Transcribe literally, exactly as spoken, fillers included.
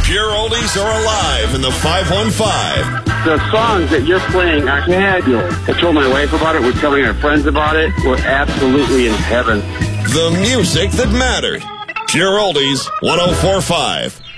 Pure Oldies are alive in the five one five. The songs that you're playing are fabulous. I told my wife about it. We're telling our friends about it. We're absolutely in heaven. The music that mattered. Pure Oldies one oh four point five.